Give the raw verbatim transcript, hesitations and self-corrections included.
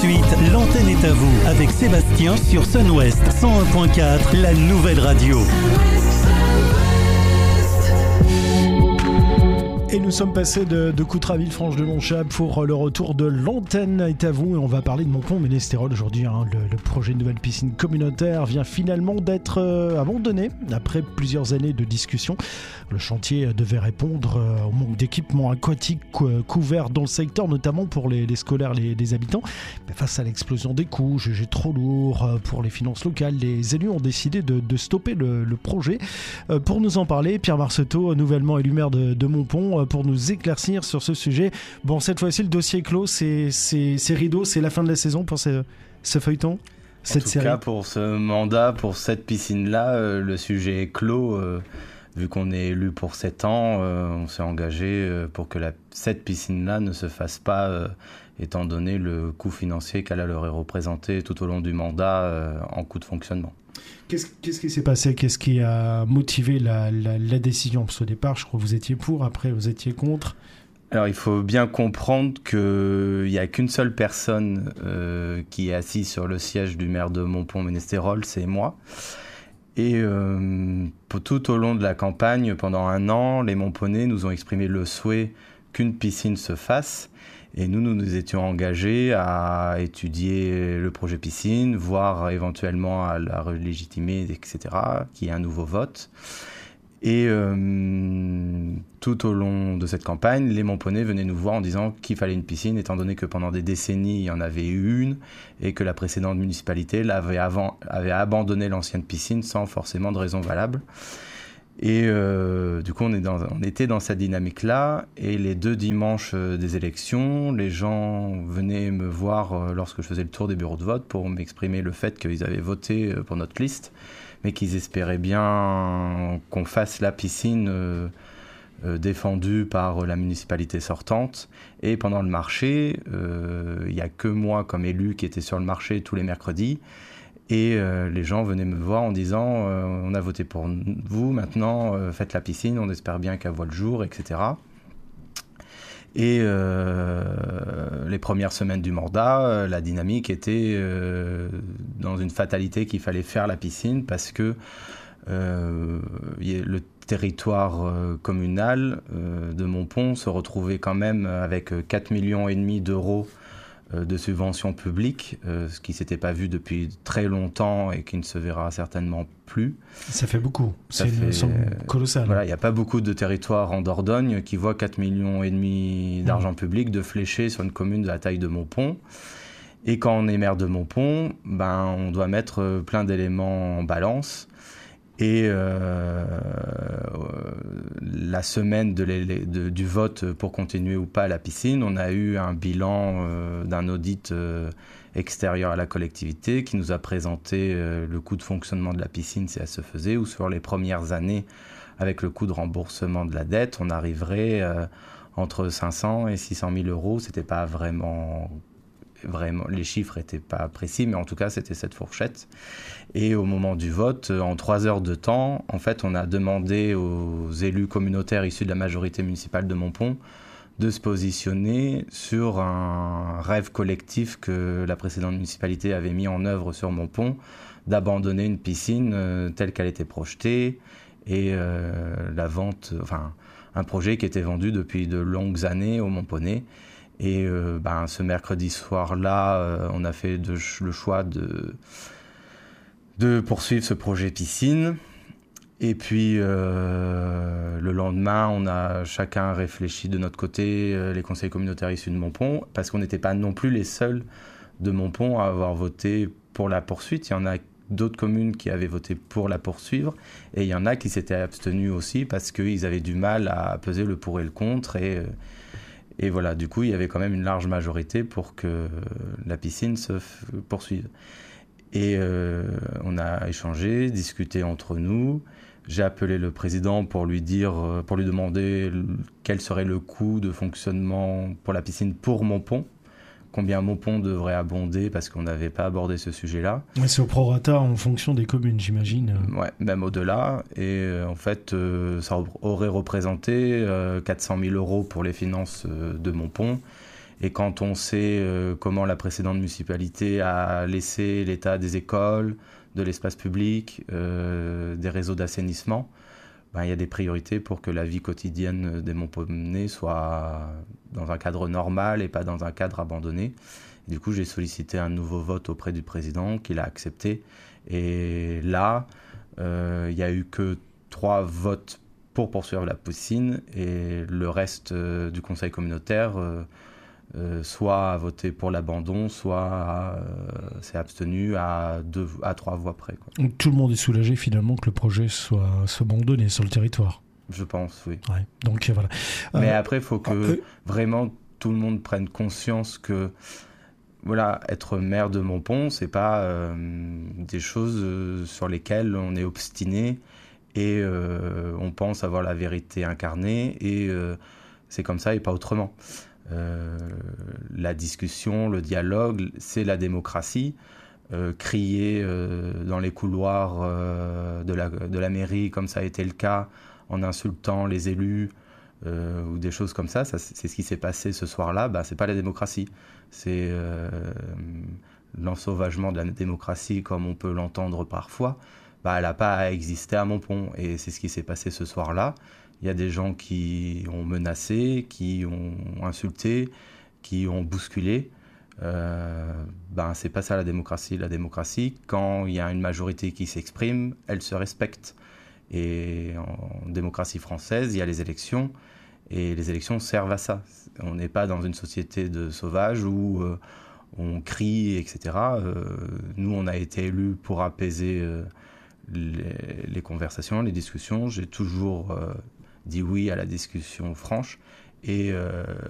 suite, l'antenne est à vous avec Sébastien sur Sun-Ouest cent un point quatre, la nouvelle radio. Et nous sommes passés de, de Coutraville-Franche-de-Montchat pour le retour de l'antenne est à vous. Et on va parler de Montpont-Ménestérol aujourd'hui. Hein. Le, le projet de nouvelle piscine communautaire vient finalement d'être euh, abandonné après plusieurs années de discussion. Le chantier devait répondre euh, au manque d'équipements aquatiques cou- couverts dans le secteur, notamment pour les, les scolaires, les, les habitants. Mais face à l'explosion des coûts, jugé trop lourd euh, pour les finances locales, les élus ont décidé de, de stopper le, le projet. Euh, pour nous en parler, Pierre Marceteau, nouvellement élu maire de, de Montpont, pour nous éclaircir sur ce sujet. Bon, cette fois-ci, le dossier est clos, c'est, c'est, c'est rideau, c'est la fin de la saison pour ce, ce feuilleton, cette série. En tout série. cas, pour ce mandat, pour cette piscine-là, euh, le sujet est clos. Euh, vu qu'on est élu pour sept ans, euh, on s'est engagé euh, pour que la, cette piscine-là ne se fasse pas, euh, étant donné le coût financier qu'elle aurait représenté tout au long du mandat euh, en coût de fonctionnement. Qu'est-ce, qu'est-ce qui s'est passé ? Qu'est-ce qui a motivé la, la, la décision ? Parce qu'au départ, je crois que vous étiez pour, après vous étiez contre. Alors, il faut bien comprendre qu'il n'y a qu'une seule personne euh, qui est assise sur le siège du maire de Montpont-Ménestérol, c'est moi. Et euh, pour, tout au long de la campagne, pendant un an, les Montponnais nous ont exprimé le souhait qu'une piscine se fasse. Et nous, nous nous étions engagés à étudier le projet piscine, voire éventuellement à la légitimer, et cetera, qu'il y ait un nouveau vote. Et euh, tout au long de cette campagne, les Montponnais venaient nous voir en disant qu'il fallait une piscine, étant donné que pendant des décennies, il y en avait eu une, et que la précédente municipalité l'avait avant, avait abandonné l'ancienne piscine sans forcément de raison valable. Et euh, du coup, on, est dans, on était dans cette dynamique-là. Et les deux dimanches euh, des élections, les gens venaient me voir euh, lorsque je faisais le tour des bureaux de vote pour m'exprimer le fait qu'ils avaient voté euh, pour notre liste, mais qu'ils espéraient bien qu'on fasse la piscine euh, euh, défendue par la municipalité sortante. Et pendant le marché, euh, il n'y a que moi comme élu qui était sur le marché tous les mercredis. Et euh, les gens venaient me voir en disant euh, « on a voté pour vous, maintenant euh, faites la piscine, on espère bien qu'elle voit le jour, et cetera » Et euh, les premières semaines du mandat, euh, la dynamique était euh, dans une fatalité qu'il fallait faire la piscine parce que euh, le territoire euh, communal euh, de Montpont se retrouvait quand même avec quatre virgule cinq millions d'euros de subventions publiques, euh, ce qui ne s'était pas vu depuis très longtemps et qui ne se verra certainement plus. Ça fait beaucoup, Ça c'est fait, une somme colossale. Voilà, il n'y a pas beaucoup de territoires en Dordogne qui voient quatre virgule cinq millions d'argent mmh. public de fléché sur une commune de la taille de Montpont. Et quand on est maire de Montpont, ben, on doit mettre plein d'éléments en balance. Et euh, la semaine de de, du vote pour continuer ou pas la piscine, on a eu un bilan euh, d'un audit euh, extérieur à la collectivité qui nous a présenté euh, le coût de fonctionnement de la piscine si elle se faisait, ou sur les premières années, avec le coût de remboursement de la dette, on arriverait euh, entre cinq cents et six cent mille euros. C'était pas vraiment... Vraiment, les chiffres n'étaient pas précis, mais en tout cas, c'était cette fourchette. Et au moment du vote, en trois heures de temps, en fait, on a demandé aux élus communautaires issus de la majorité municipale de Montpont de se positionner sur un rêve collectif que la précédente municipalité avait mis en œuvre sur Montpont, d'abandonner une piscine euh, telle qu'elle était projetée et euh, la vente, enfin, un projet qui était vendu depuis de longues années aux Montponnais. Et euh, ben, ce mercredi soir-là, euh, on a fait de, le choix de, de poursuivre ce projet piscine. Et puis, euh, le lendemain, on a chacun réfléchi de notre côté, euh, les conseils communautaires issus de Montpont, parce qu'on n'était pas non plus les seuls de Montpont à avoir voté pour la poursuite. Il y en a d'autres communes qui avaient voté pour la poursuivre, et il y en a qui s'étaient abstenus aussi parce qu'ils avaient du mal à peser le pour et le contre. Et... Euh, Et voilà, du coup, il y avait quand même une large majorité pour que la piscine se f- poursuive. Et euh, on a échangé, discuté entre nous. J'ai appelé le président pour lui dire, pour lui demander quel serait le coût de fonctionnement pour la piscine pour Montpont. Combien Montpont devrait abonder, parce qu'on n'avait pas abordé ce sujet-là. Ouais, c'est au prorata en fonction des communes, j'imagine. Ouais, même au-delà. Et euh, en fait, euh, ça aurait représenté euh, quatre cent mille euros pour les finances euh, de Montpont Et quand on sait euh, comment la précédente municipalité a laissé l'état des écoles, de l'espace public, euh, des réseaux d'assainissement, ben, il y a des priorités pour que la vie quotidienne des Montpellier soit dans un cadre normal et pas dans un cadre abandonné. Et du coup, j'ai sollicité un nouveau vote auprès du président, qu'il a accepté. Et là, euh, il n'y a eu que trois votes pour poursuivre la piscine, et le reste euh, du conseil communautaire euh, euh, soit a voté pour l'abandon, soit a, euh, s'est abstenu à, deux, à trois voix près, quoi. Donc tout le monde est soulagé finalement que le projet soit, soit abandonné sur le territoire. Je pense, oui. Ouais, donc voilà. Mais euh, après, il faut que euh, vraiment tout le monde prenne conscience que voilà, être maire de Montpont, c'est pas euh, des choses euh, sur lesquelles on est obstiné et euh, on pense avoir la vérité incarnée, et euh, c'est comme ça et pas autrement. Euh, la discussion, le dialogue, c'est la démocratie. Euh, crier euh, dans les couloirs euh, de, la, de la mairie, comme ça a été le cas, en insultant les élus euh, ou des choses comme ça, ça c'est ce qui s'est passé ce soir-là. Bah, c'est pas la démocratie, c'est euh, l'ensauvagement de la démocratie comme on peut l'entendre parfois. Bah, elle n'a pas à exister à Montpont, et c'est ce qui s'est passé ce soir-là. Il y a des gens qui ont menacé, qui ont insulté, qui ont bousculé. Euh, ben, c'est pas ça la démocratie. La démocratie, quand il y a une majorité qui s'exprime, elle se respecte. Et en démocratie française, il y a les élections, et les élections servent à ça. On n'est pas dans une société de sauvages où euh, on crie, et cetera. Euh, nous, on a été élus pour apaiser euh, les, les conversations, les discussions. J'ai toujours euh, dit oui à la discussion franche, et euh,